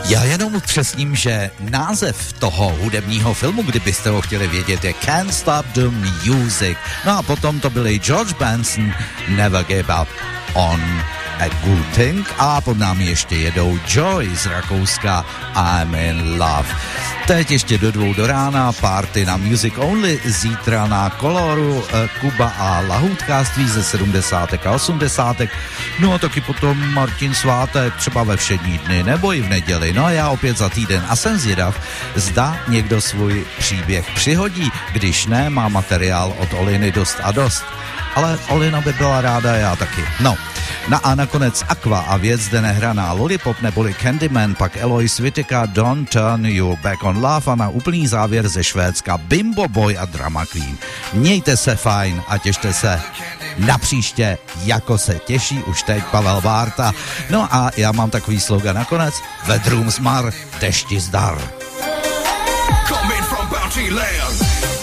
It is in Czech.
Já jenom upřesním, že název toho hudebního filmu, kdybyste ho chtěli vědět, je Can't Stop the Music. No a potom to byli George Benson, Never Give Up on a Good Thing a pod námi ještě jedou Joy z Rakouska, I'm in Love. Teď ještě do 2 do rána, party na Music Only, zítra na Koloru, Kuba a lahůdkářství ze 70. a 80. No a taky potom Martin Svátek, třeba ve všední dny nebo i v neděli. No a já opět za týden a jsem zvědav, zda někdo svůj příběh přihodí, když ne, má materiál od Oliny dost a dost. Ale Olina by byla ráda, já taky. No a nakonec Aqua a věc zde nehraná Lollipop neboli Candyman, pak Eloise Whittaker Don't Turn You Back on Love a na úplný závěr ze Švédska Bimbo Boy a Drama Queen. Mějte se fajn a těšte se na příště, jako se těší už teď Pavel Bárta. No a já mám takový slogan nakonec, vedrům zmar, dešti zdar.